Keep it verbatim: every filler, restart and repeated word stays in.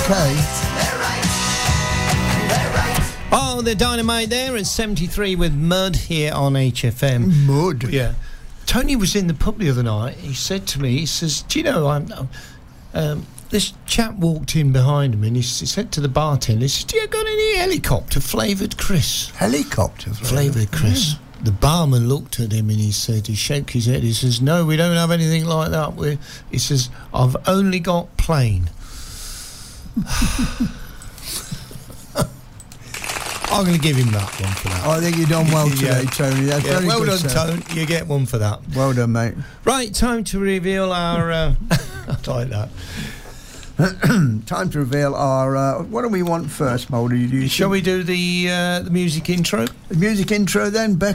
Okay. Oh, the Dynamite there at seventy-three with Mud here on H F M. Mud? Yeah. Tony was in the pub the other night. He said to me, he says, do you know, I'm... Um, this chap walked in behind him and he, he said to the bartender, he says, do you got any helicopter flavoured Chris? Helicopter flavoured Chris. Yeah. The barman looked at him and he said, he shook his head, he says, no, we don't have anything like that. We're, he says, I've only got plain. I'm going to give him that one for that. I think you've done well today, yeah. Tony. That's yeah, very well good, done, sir. Tony. You get one for that. Well done, mate. Right, time to reveal our... Uh, I like that. Time to reveal our... Uh, what do we want first, Mouldy? Do you Shall we do the uh, the music intro? The music intro then, Beck?